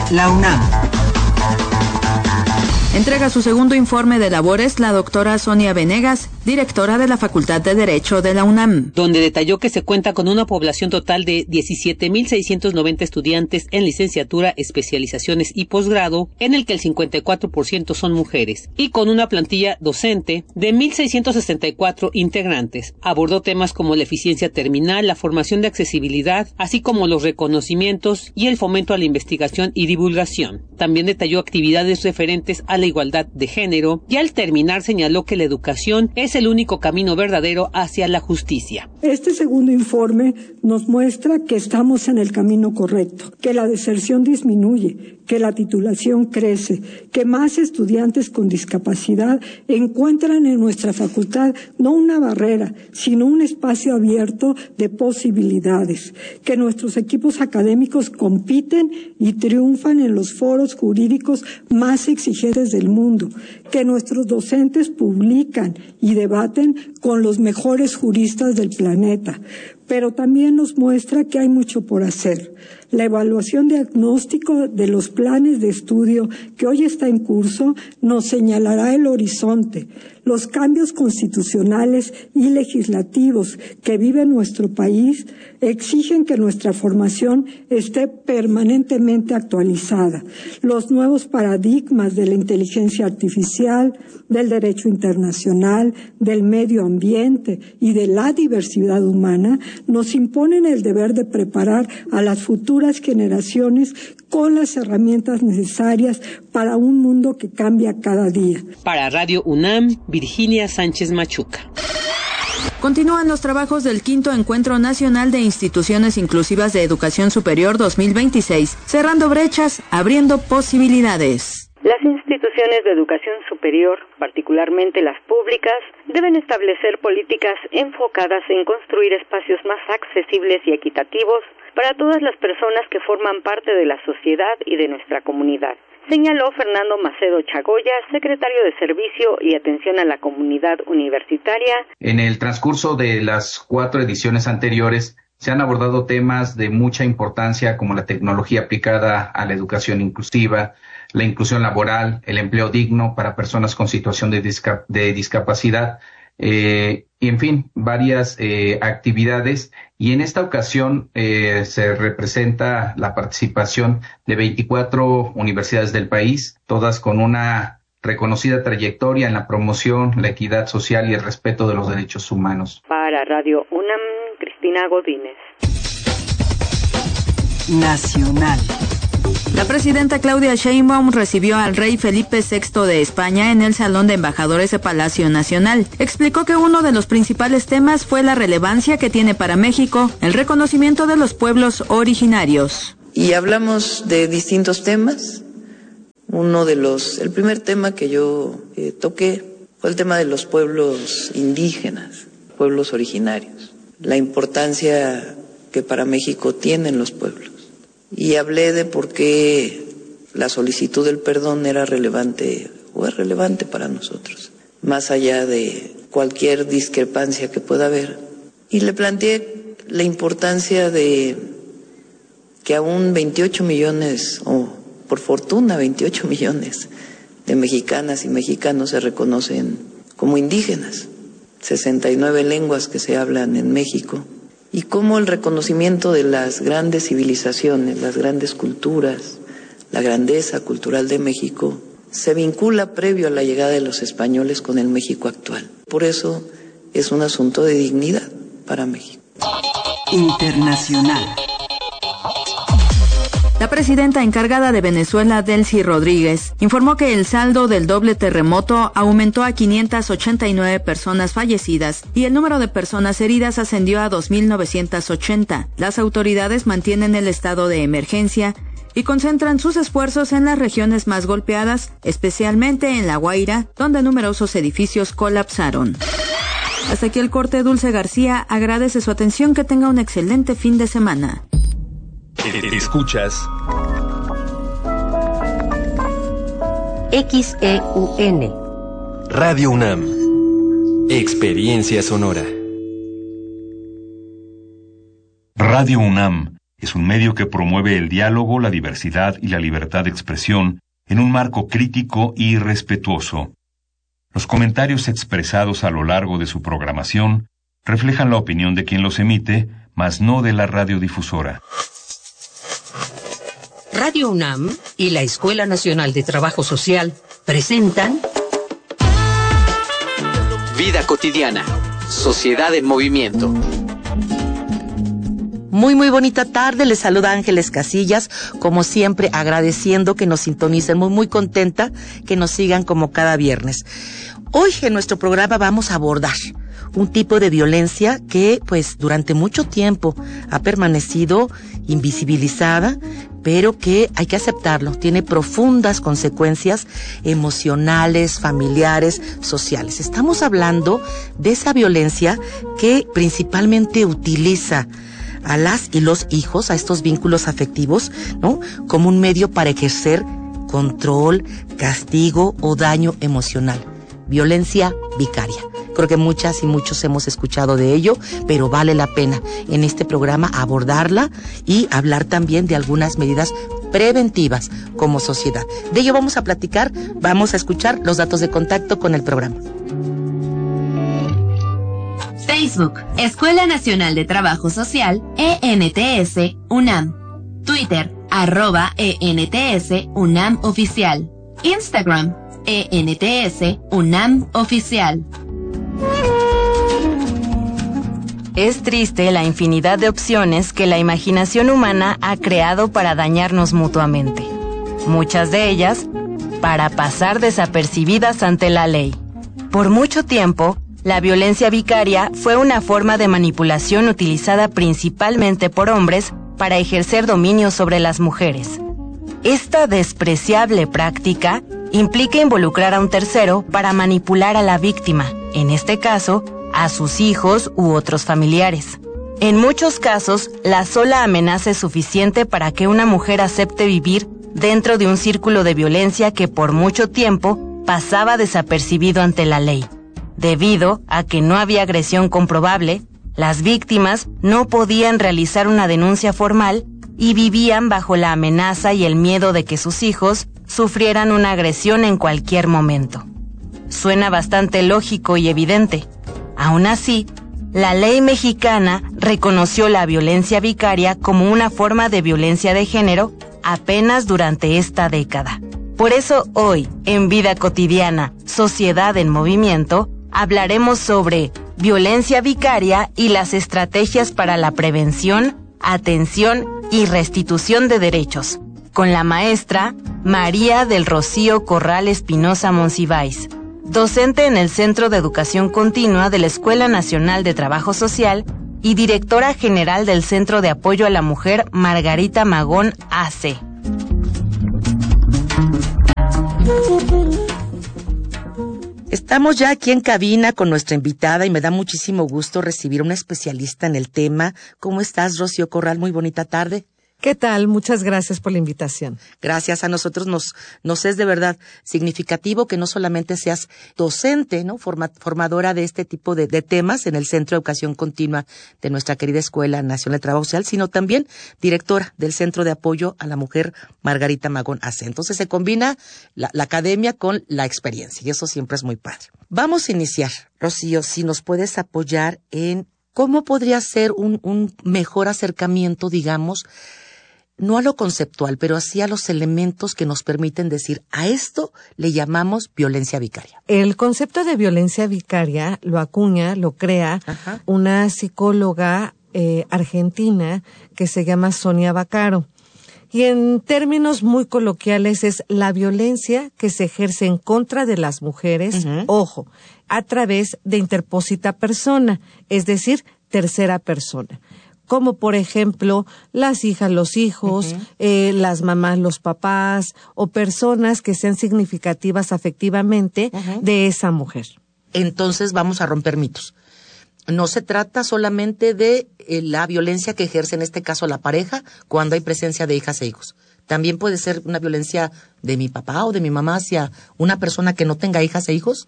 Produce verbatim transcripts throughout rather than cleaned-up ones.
La UNAM. Entrega su segundo informe de labores la doctora Sonia Venegas, directora de la Facultad de Derecho de la UNAM, donde detalló que se cuenta con una población total de diecisiete mil seiscientos noventa estudiantes en licenciatura, especializaciones y posgrado, en el que el cincuenta y cuatro por ciento son mujeres, y con una plantilla docente de mil seiscientos sesenta y cuatro integrantes. Abordó temas como la eficiencia terminal, la formación de accesibilidad, así como los reconocimientos y el fomento a la investigación y divulgación. También detalló actividades referentes a la igualdad de género, y al terminar señaló que la educación es el único camino verdadero hacia la justicia. Este segundo informe nos muestra que estamos en el camino correcto, que la deserción disminuye, que la titulación crece, que más estudiantes con discapacidad encuentran en nuestra facultad no una barrera, sino un espacio abierto de posibilidades, que nuestros equipos académicos compiten y triunfan en los foros jurídicos más exigentes del mundo, que nuestros docentes publican y debaten con los mejores juristas del planeta, pero también nos muestra que hay mucho por hacer. La evaluación diagnóstico de los planes de estudio que hoy está en curso nos señalará el horizonte. Los cambios constitucionales y legislativos que vive nuestro país exigen que nuestra formación esté permanentemente actualizada. Los nuevos paradigmas de la inteligencia artificial, del derecho internacional, del medio ambiente y de la diversidad humana nos imponen el deber de preparar a las futuras generaciones con las herramientas necesarias para un mundo que cambia cada día. Para Radio UNAM, Virginia Sánchez Machuca. Continúan los trabajos del quinto Encuentro Nacional de Instituciones Inclusivas de Educación Superior dos mil veintiséis, cerrando brechas, abriendo posibilidades. Las instituciones de educación superior, particularmente las públicas, deben establecer políticas enfocadas en construir espacios más accesibles y equitativos para todas las personas que forman parte de la sociedad y de nuestra comunidad, señaló Fernando Macedo Chagoya, secretario de Servicio y Atención a la Comunidad Universitaria. En el transcurso de las cuatro ediciones anteriores, se han abordado temas de mucha importancia como la tecnología aplicada a la educación inclusiva, la inclusión laboral, el empleo digno para personas con situación de, discap- de discapacidad, eh, y en fin, varias eh, actividades. Y en esta ocasión eh, se representa la participación de veinticuatro universidades del país, todas con una reconocida trayectoria en la promoción, la equidad social y el respeto de los derechos humanos. Para Radio UNAM, Cristina Godínez. Nacional. La presidenta Claudia Sheinbaum recibió al rey Felipe sexto de España en el Salón de Embajadores de Palacio Nacional. Explicó que uno de los principales temas fue la relevancia que tiene para México el reconocimiento de los pueblos originarios. Y hablamos de distintos temas. Uno de los, el primer tema que yo eh, toqué fue el tema de los pueblos indígenas, pueblos originarios, la importancia que para México tienen los pueblos. Y hablé de por qué la solicitud del perdón era relevante o es relevante para nosotros, más allá de cualquier discrepancia que pueda haber. Y le planteé la importancia de que aún veintiocho millones, o por fortuna veintiocho millones de mexicanas y mexicanos se reconocen como indígenas, sesenta y nueve lenguas que se hablan en México. Y cómo el reconocimiento de las grandes civilizaciones, las grandes culturas, la grandeza cultural de México, se vincula previo a la llegada de los españoles con el México actual. Por eso es un asunto de dignidad para México. Internacional. La presidenta encargada de Venezuela, Delcy Rodríguez, informó que el saldo del doble terremoto aumentó a quinientas ochenta y nueve personas fallecidas y el número de personas heridas ascendió a dos mil novecientas ochenta. Las autoridades mantienen el estado de emergencia y concentran sus esfuerzos en las regiones más golpeadas, especialmente en La Guaira, donde numerosos edificios colapsaron. Hasta aquí el corte. Dulce García agradece su atención. Que tenga un excelente fin de semana. Escuchas X E U N Radio UNAM. Experiencia sonora. Radio UNAM Es un medio que promueve el diálogo, la diversidad y la libertad de expresión en un marco crítico y respetuoso. Los comentarios expresados a lo largo de su programación reflejan la opinión de quien los emite, mas no de la radiodifusora. Radio UNAM y la Escuela Nacional de Trabajo Social presentan Vida cotidiana, sociedad en movimiento. Muy, muy bonita tarde, les saluda Ángeles Casillas, como siempre agradeciendo que nos sintonicen, muy, muy contenta que nos sigan como cada viernes. Hoy en nuestro programa vamos a abordar un tipo de violencia que, pues, durante mucho tiempo ha permanecido invisibilizada, pero que hay que aceptarlo, tiene profundas consecuencias emocionales, familiares, sociales. Estamos hablando de esa violencia que principalmente utiliza a las y los hijos, a estos vínculos afectivos, ¿no?, como un medio para ejercer control, castigo o daño emocional. Violencia vicaria. Creo que muchas y muchos hemos escuchado de ello, pero vale la pena en este programa abordarla y hablar también de algunas medidas preventivas como sociedad. De ello vamos a platicar, vamos a escuchar los datos de contacto con el programa. Facebook, Escuela Nacional de Trabajo Social, E N T S, UNAM. Twitter, arroba E N T S, UNAM Oficial. Instagram, E N T S, UNAM Oficial. Es triste la infinidad de opciones que la imaginación humana ha creado para dañarnos mutuamente. Muchas de ellas para pasar desapercibidas ante la ley. Por mucho tiempo, la violencia vicaria fue una forma de manipulación utilizada principalmente por hombres para ejercer dominio sobre las mujeres. Esta despreciable práctica implica involucrar a un tercero para manipular a la víctima, en este caso, a sus hijos u otros familiares. En muchos casos, la sola amenaza es suficiente para que una mujer acepte vivir dentro de un círculo de violencia que por mucho tiempo pasaba desapercibido ante la ley. Debido a que no había agresión comprobable, las víctimas no podían realizar una denuncia formal y vivían bajo la amenaza y el miedo de que sus hijos sufrieran una agresión en cualquier momento. Suena bastante lógico y evidente. Aún así, la ley mexicana reconoció la violencia vicaria como una forma de violencia de género apenas durante esta década. Por eso hoy, en Vida Cotidiana, Sociedad en Movimiento, hablaremos sobre violencia vicaria y las estrategias para la prevención, atención y restitución de derechos, con la maestra María del Rocío Corral Espinosa Monsiváis, docente en el Centro de Educación Continua de la Escuela Nacional de Trabajo Social y directora general del Centro de Apoyo a la Mujer Margarita Magón A C. Estamos ya aquí en cabina con nuestra invitada y me da muchísimo gusto recibir a una especialista en el tema. ¿Cómo estás, Rocío Corral? Muy bonita tarde. ¿Qué tal? Muchas gracias por la invitación. Gracias a nosotros nos nos es de verdad significativo que no solamente seas docente, ¿no?, Forma, formadora de este tipo de, de temas en el Centro de Educación Continua de nuestra querida Escuela Nacional de Trabajo Social, sino también directora del Centro de Apoyo a la Mujer Margarita Magón A C. Entonces se combina la, la academia con la experiencia y eso siempre es muy padre. Vamos a iniciar, Rocío, si nos puedes apoyar en cómo podría ser un, un mejor acercamiento, digamos, no a lo conceptual, pero así a los elementos que nos permiten decir, a esto le llamamos violencia vicaria. El concepto de violencia vicaria lo acuña, lo crea Ajá. una psicóloga eh, argentina que se llama Sonia Vaccaro. Y en términos muy coloquiales es la violencia que se ejerce en contra de las mujeres, uh-huh. ojo, a través de interpósita persona, es decir, tercera persona. Como por ejemplo las hijas, los hijos, uh-huh. eh, las mamás, los papás o personas que sean significativas afectivamente uh-huh. de esa mujer. Entonces vamos a romper mitos. No se trata solamente de eh, la violencia que ejerce en este caso la pareja cuando hay presencia de hijas e hijos. También puede ser una violencia de mi papá o de mi mamá hacia una persona que no tenga hijas e hijos.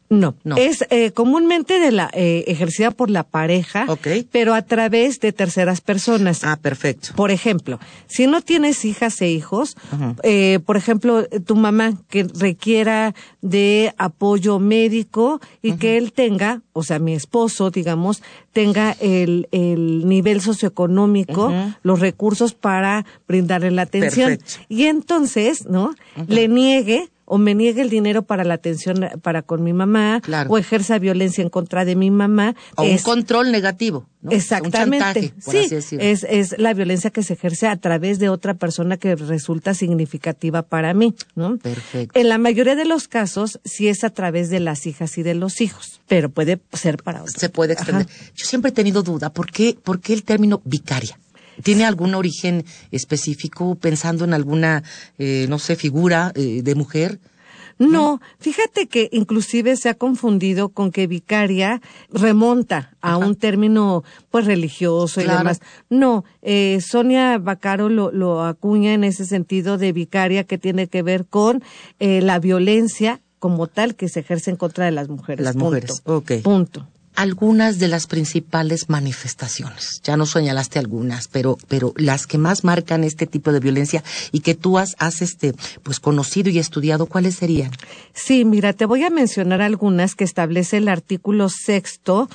No, no. es eh, comúnmente de la eh, ejercida por la pareja, okay. pero a través de terceras personas. Ah, perfecto. Por ejemplo, si no tienes hijas e hijos, uh-huh. eh, por ejemplo, tu mamá que requiera de apoyo médico y uh-huh. que él tenga, o sea, mi esposo, digamos, tenga el, el nivel socioeconómico, uh-huh. los recursos para brindarle la atención. Perfecto. Y entonces, ¿no? Uh-huh. Le niegue o me niegue el dinero para la atención para con mi mamá, claro. o ejerza violencia en contra de mi mamá. O es, un control negativo, ¿no? Exactamente. Un chantaje, por sí, así decirlo. es, es la violencia que se ejerce a través de otra persona que resulta significativa para mí, ¿no? Perfecto. En la mayoría de los casos, sí es a través de las hijas y de los hijos, pero puede ser para otros. Se puede extender. Ajá. Yo siempre he tenido duda, ¿por qué, por qué el término vicaria? ¿Tiene algún origen específico pensando en alguna, eh, no sé, figura eh, de mujer? No, fíjate que inclusive se ha confundido con que vicaria remonta a Ajá. un término pues religioso y claro. demás. No, eh, Sonia Vaccaro lo, lo acuña en ese sentido de vicaria que tiene que ver con eh, la violencia como tal que se ejerce en contra de las mujeres. Las punto. mujeres, ok. Punto. Algunas de las principales manifestaciones, ya nos señalaste algunas, pero pero las que más marcan este tipo de violencia y que tú has, has este pues conocido y estudiado, ¿cuáles serían? Sí, mira, te voy a mencionar algunas que establece el artículo sexto,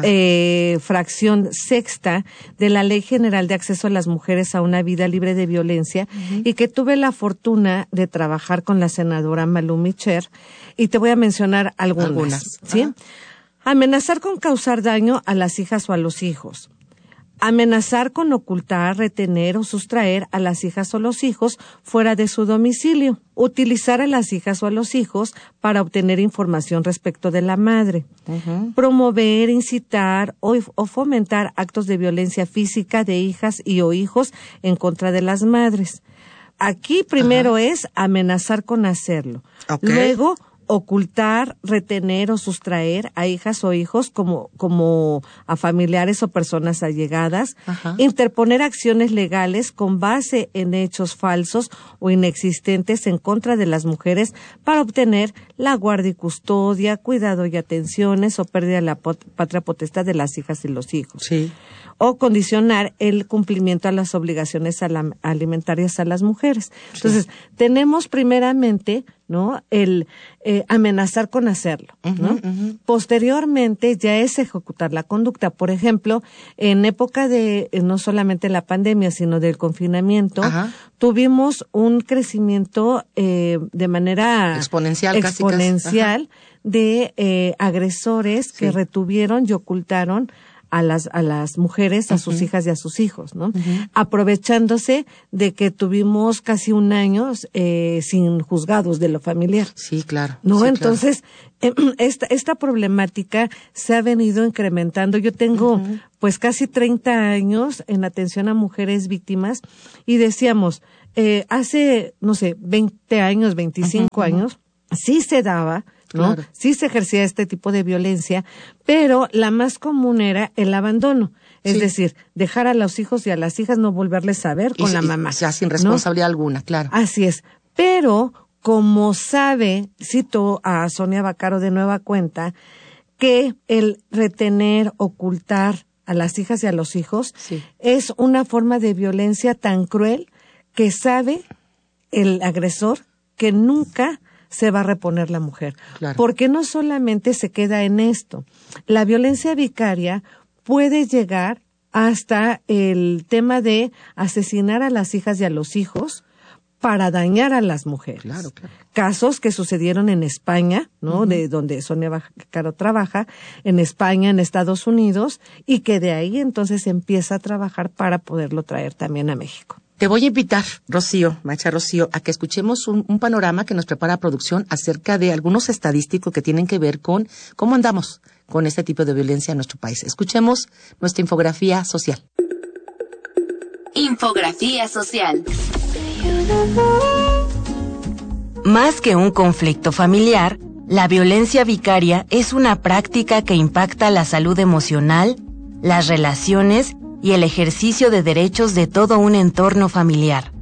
eh, fracción sexta de la Ley General de Acceso a las Mujeres a una Vida Libre de Violencia, uh-huh. y que tuve la fortuna de trabajar con la senadora Malú Micher, y te voy a mencionar algunas, algunas. ¿sí? Uh-huh. Amenazar con causar daño a las hijas o a los hijos. Amenazar con ocultar, retener o sustraer a las hijas o los hijos fuera de su domicilio. Utilizar a las hijas o a los hijos para obtener información respecto de la madre. Uh-huh. Promover, incitar o, o fomentar actos de violencia física de hijas y o hijos en contra de las madres. Aquí primero uh-huh. es amenazar con hacerlo. Okay. Luego, ocultar, retener o sustraer a hijas o hijos como, como a familiares o personas allegadas, Ajá. interponer acciones legales con base en hechos falsos o inexistentes en contra de las mujeres para obtener la guardia y custodia, cuidado y atenciones o pérdida de la pot- patria potestad de las hijas y los hijos. Sí. O condicionar el cumplimiento a las obligaciones a la, alimentarias a las mujeres. Sí. Entonces, tenemos primeramente, ¿no? El eh, amenazar con hacerlo, uh-huh, ¿no? Uh-huh. Posteriormente ya es ejecutar la conducta. Por ejemplo, en época de eh, no solamente la pandemia, sino del confinamiento, Ajá. tuvimos un crecimiento eh, de manera exponencial, exponencial casi, casi. de eh, agresores Sí. que retuvieron y ocultaron a las a las mujeres, a uh-huh. sus hijas y a sus hijos, ¿no? Uh-huh. Aprovechándose de que tuvimos casi un año eh, sin juzgados de lo familiar. Sí, claro. ¿No? Sí, Entonces, claro. eh, esta esta problemática se ha venido incrementando. Yo tengo uh-huh. pues casi treinta años en atención a mujeres víctimas y decíamos, eh, hace, no sé, veinte años, veinticinco uh-huh. años, sí se daba, ¿no? Claro. Sí se ejercía este tipo de violencia, pero la más común era el abandono. Es sí. decir, dejar a los hijos y a las hijas no volverles a ver con y, la y, mamá. O sea, sin responsabilidad, ¿no? alguna, claro. Así es. Pero, como sabe, cito a Sonia Vaccaro de nueva cuenta, que el retener, ocultar a las hijas y a los hijos sí. es una forma de violencia tan cruel que sabe el agresor que nunca se va a reponer la mujer. Claro. Porque no solamente se queda en esto. La violencia vicaria puede llegar hasta el tema de asesinar a las hijas y a los hijos para dañar a las mujeres. Claro, claro. Casos que sucedieron en España, ¿no? Uh-huh. De donde Sonia Vaccaro trabaja, en España, en Estados Unidos, y que de ahí entonces empieza a trabajar para poderlo traer también a México. Te voy a invitar, Rocío, Macha Rocío, a que escuchemos un, un panorama que nos prepara producción acerca de algunos estadísticos que tienen que ver con cómo andamos con este tipo de violencia en nuestro país. Escuchemos nuestra infografía social. Infografía social. Más que un conflicto familiar, la violencia vicaria es una práctica que impacta la salud emocional, las relaciones y el ejercicio de derechos de todo un entorno familiar.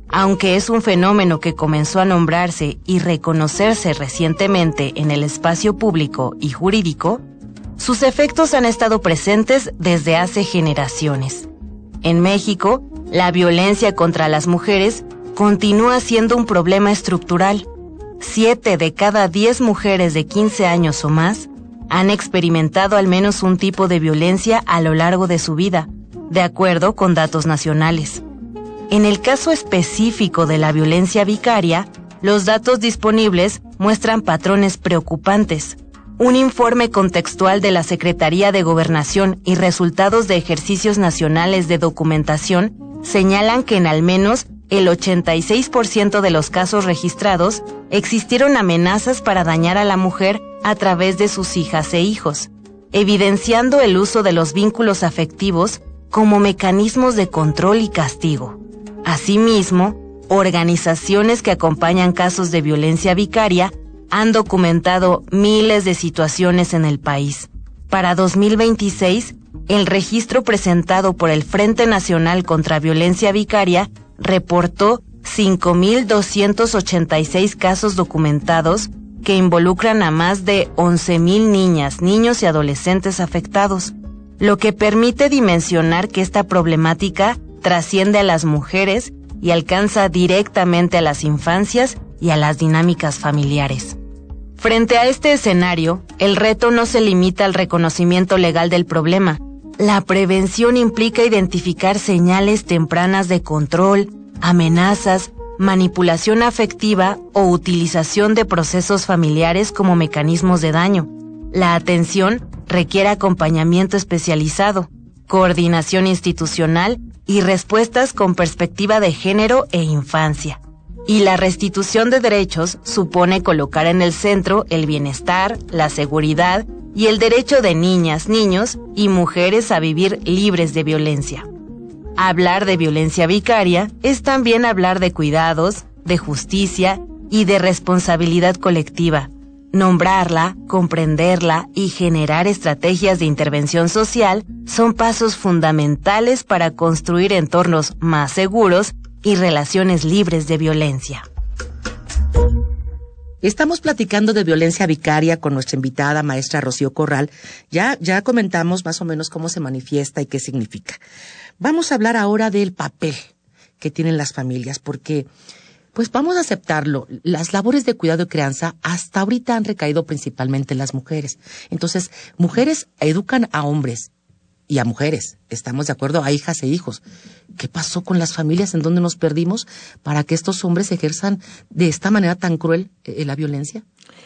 Aunque es un fenómeno que comenzó a nombrarse y reconocerse recientemente en el espacio público y jurídico, sus efectos han estado presentes desde hace generaciones. En México, la violencia contra las mujeres continúa siendo un problema estructural. Siete de cada diez mujeres de quince años o más han experimentado al menos un tipo de violencia a lo largo de su vida, de acuerdo con datos nacionales. En el caso específico de la violencia vicaria, los datos disponibles muestran patrones preocupantes. Un informe contextual de la Secretaría de Gobernación y resultados de ejercicios nacionales de documentación señalan que en al menos el ochenta y seis por ciento de los casos registrados existieron amenazas para dañar a la mujer a través de sus hijas e hijos, evidenciando el uso de los vínculos afectivos como mecanismos de control y castigo. Asimismo, organizaciones que acompañan casos de violencia vicaria han documentado miles de situaciones en el país. Para dos mil veintiséis, el registro presentado por el Frente Nacional contra Violencia Vicaria reportó cinco mil doscientos ochenta y seis casos documentados que involucran a más de once mil niñas, niños y adolescentes afectados, lo que permite dimensionar que esta problemática trasciende a las mujeres y alcanza directamente a las infancias y a las dinámicas familiares. Frente a este escenario, el reto no se limita al reconocimiento legal del problema. La prevención implica identificar señales tempranas de control, amenazas, manipulación afectiva o utilización de procesos familiares como mecanismos de daño. La atención requiere acompañamiento especializado, coordinación institucional y respuestas con perspectiva de género e infancia. Y la restitución de derechos supone colocar en el centro el bienestar, la seguridad y el derecho de niñas, niños y mujeres a vivir libres de violencia. Hablar de violencia vicaria es también hablar de cuidados, de justicia y de responsabilidad colectiva. Nombrarla, comprenderla y generar estrategias de intervención social son pasos fundamentales para construir entornos más seguros y relaciones libres de violencia. Estamos platicando de violencia vicaria con nuestra invitada, maestra Rocío Corral. Ya, ya comentamos más o menos cómo se manifiesta y qué significa. Vamos a hablar ahora del papel que tienen las familias, porque pues vamos a aceptarlo, las labores de cuidado y crianza hasta ahorita han recaído principalmente en las mujeres. Entonces, mujeres educan a hombres y a mujeres, estamos de acuerdo, a hijas e hijos. ¿Qué pasó con las familias? ¿En dónde nos perdimos para que estos hombres ejerzan de esta manera tan cruel eh, la violencia?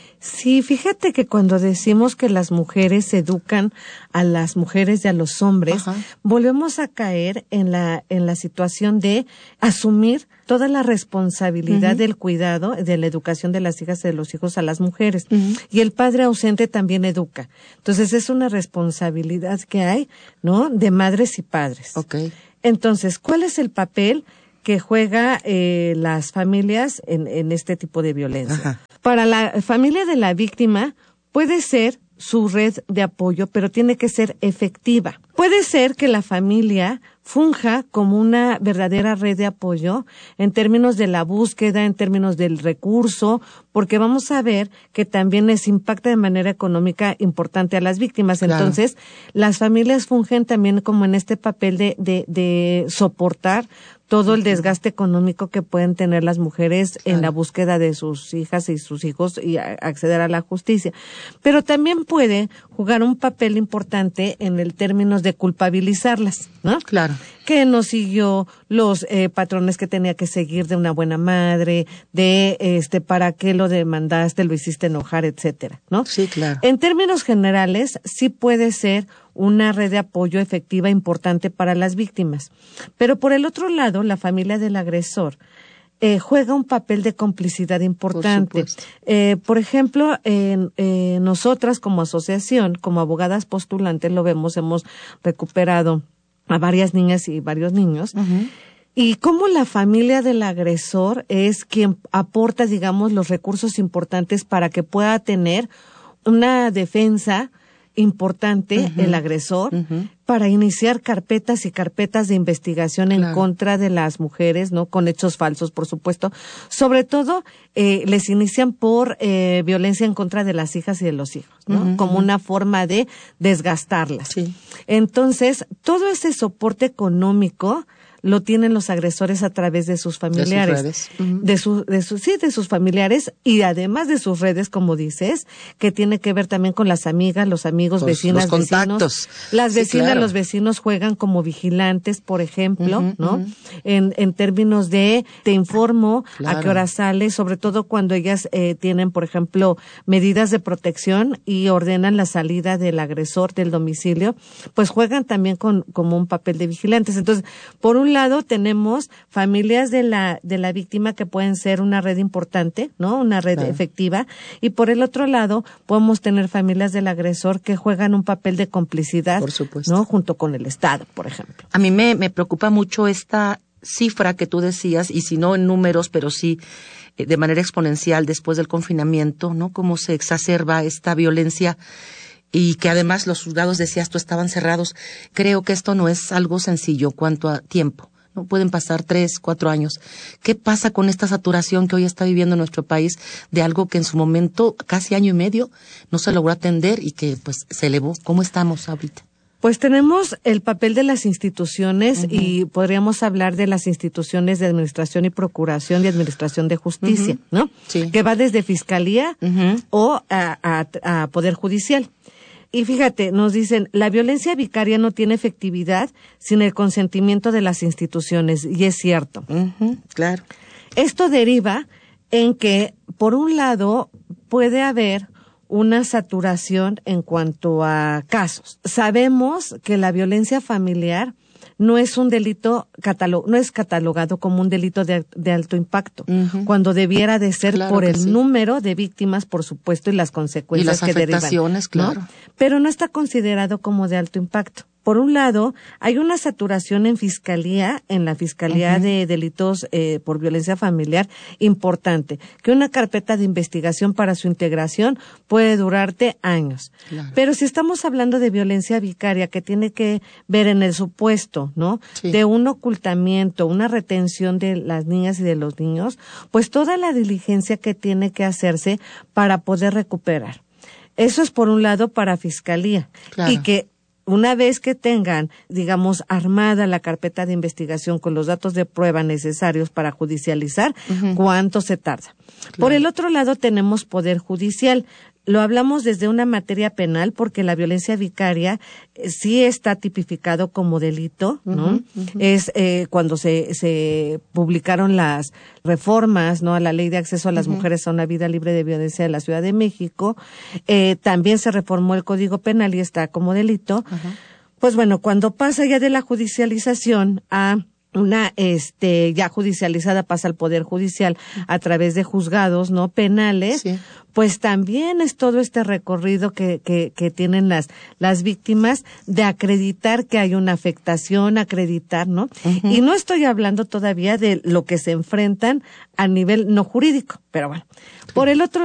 Sí, fíjate que cuando decimos que las mujeres educan a las mujeres y a los hombres, ajá, volvemos a caer en la en la situación de asumir toda la responsabilidad uh-huh. del cuidado, de la educación de las hijas y de los hijos a las mujeres. Uh-huh. Y el padre ausente también educa. Entonces es una responsabilidad que hay, ¿no? De madres y padres. Okay. Entonces, ¿cuál es el papel que juega eh, las familias en, en este tipo de violencia? Ajá. Para la familia de la víctima puede ser su red de apoyo, pero tiene que ser efectiva. Puede ser que la familia funja como una verdadera red de apoyo en términos de la búsqueda, en términos del recurso, porque vamos a ver que también les impacta de manera económica importante a las víctimas. Claro. Entonces, las familias fungen también como en este papel de, de, de soportar todo el desgaste económico que pueden tener las mujeres claro. en la búsqueda de sus hijas y sus hijos y a, acceder a la justicia. Pero también puede jugar un papel importante en el términos de culpabilizarlas, ¿no? Claro. Que no siguió los eh, patrones que tenía que seguir de una buena madre, de este para qué lo demandaste, lo hiciste enojar, etcétera, ¿no? Sí, claro. En términos generales, sí puede ser una red de apoyo efectiva importante para las víctimas. Pero por el otro lado, la familia del agresor eh, juega un papel de complicidad importante. Por, eh, por ejemplo, eh, eh, nosotras como asociación, como abogadas postulantes, lo vemos, hemos recuperado a varias niñas y varios niños. Uh-huh. Y cómo la familia del agresor es quien aporta, digamos, los recursos importantes para que pueda tener una defensa importante, uh-huh. el agresor, uh-huh. para iniciar carpetas y carpetas de investigación claro. en contra de las mujeres, ¿no? Con hechos falsos, por supuesto. Sobre todo, eh, les inician por eh, violencia en contra de las hijas y de los hijos, ¿no? Uh-huh. Como una forma de desgastarlas. Sí. Entonces, todo ese soporte económico lo tienen los agresores a través de sus familiares. De sus redes. Uh-huh. De su, de su, sí, de sus familiares y además de sus redes, como dices, que tiene que ver también con las amigas, los amigos, los, vecinas, los contactos. Vecinos. Las vecinas, sí, claro. los vecinos juegan como vigilantes, por ejemplo, uh-huh, ¿no? Uh-huh. En, en términos de, te informo claro. a qué hora sale, sobre todo cuando ellas eh, tienen, por ejemplo, medidas de protección y ordenan la salida del agresor del domicilio, pues juegan también con, como un papel de vigilantes. Entonces, por un lado tenemos familias de la de la víctima que pueden ser una red importante, ¿no? Una red claro. efectiva, y por el otro lado podemos tener familias del agresor que juegan un papel de complicidad, por supuesto, ¿no? Junto con el Estado, por ejemplo. A mí me me preocupa mucho esta cifra que tú decías, y si no en números, pero sí eh, de manera exponencial después del confinamiento, ¿no? Cómo se exacerba esta violencia. Y que además los juzgados, decías tú, estaban cerrados. Creo que esto no es algo sencillo cuanto a tiempo. No pueden pasar tres, cuatro años. ¿Qué pasa con esta saturación que hoy está viviendo nuestro país de algo que en su momento, casi año y medio, no se logró atender y que pues se elevó? ¿Cómo estamos ahorita? Pues tenemos el papel de las instituciones, uh-huh. y podríamos hablar de las instituciones de administración y procuración y administración de justicia, uh-huh. ¿no? Sí. Que va desde fiscalía uh-huh. o a, a, a poder judicial. Y fíjate, nos dicen, la violencia vicaria no tiene efectividad sin el consentimiento de las instituciones, y es cierto. Uh-huh, claro. Esto deriva en que, por un lado, puede haber una saturación en cuanto a casos. Sabemos que la violencia familiar no es un delito catalo- no es catalogado como un delito de, de alto impacto, uh-huh. cuando debiera de ser claro por el sí. número de víctimas, por supuesto, y las consecuencias y las que derivan. afectaciones, claro. ¿no? Pero no está considerado como de alto impacto. Por un lado, hay una saturación en fiscalía, en la Fiscalía uh-huh. de Delitos eh, por Violencia Familiar, importante, que una carpeta de investigación para su integración puede durarte años. Claro. Pero si estamos hablando de violencia vicaria, que tiene que ver en el supuesto, ¿no? Sí. De un ocultamiento, una retención de las niñas y de los niños, pues toda la diligencia que tiene que hacerse para poder recuperar. Eso es por un lado para Fiscalía. Claro. Y que una vez que tengan, digamos, armada la carpeta de investigación con los datos de prueba necesarios para judicializar, uh-huh. ¿cuánto se tarda? Claro. Por el otro lado tenemos Poder Judicial. Lo hablamos desde una materia penal porque la violencia vicaria eh, sí está tipificado como delito, ¿no? Uh-huh, uh-huh. Es eh, cuando se se publicaron las reformas, ¿no? A la Ley de Acceso a las uh-huh. Mujeres a una Vida Libre de Violencia de la Ciudad de México. Eh, también se reformó el Código Penal y está como delito. Uh-huh. Pues bueno, cuando pasa ya de la judicialización a una este ya judicializada, pasa al Poder Judicial a través de juzgados no penales, sí. Pues también es todo este recorrido que que que tienen las las víctimas de acreditar que hay una afectación, acreditar, ¿no? Uh-huh. Y no estoy hablando todavía de lo que se enfrentan a nivel no jurídico, pero bueno. Sí. Por el otro